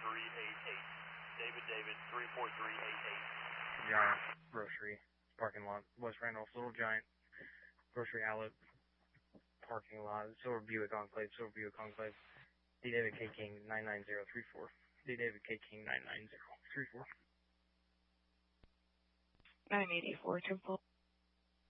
David 34388. Giant Grocery parking lot, West Randolph, Little Giant Grocery Outlet parking lot, Silver Buick Enclave, D. David K. King 99034. D. David K. King 99034. 984 Temple.